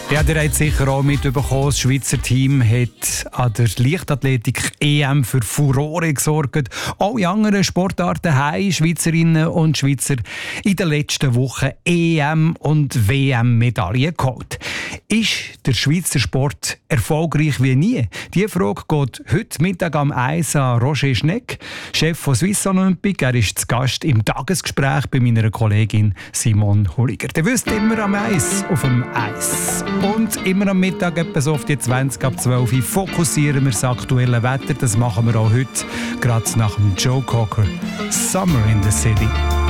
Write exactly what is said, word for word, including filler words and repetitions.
Ja, ihr habt sicher auch mitbekommen, das Schweizer Team hat an der Leichtathletik-E M für Furore gesorgt. Alle anderen Sportarten haben Schweizerinnen und Schweizer in den letzten Wochen E M- und W M-Medaillen geholt. Ist der Schweizer Sport erfolgreich wie nie? Diese Frage geht heute Mittag am eins an Roger Schneck, Chef von Swiss Olympic. Er ist zu Gast im Tagesgespräch bei meiner Kollegin Simone Hulliger. Ihr wisst, immer am Eis auf dem Eis. Und immer am Mittag, etwa so auf die zwanzig ab zwölf Uhr, fokussieren wir das aktuelle Wetter. Das machen wir auch heute, gerade nach dem Joe Cocker. Summer in the City.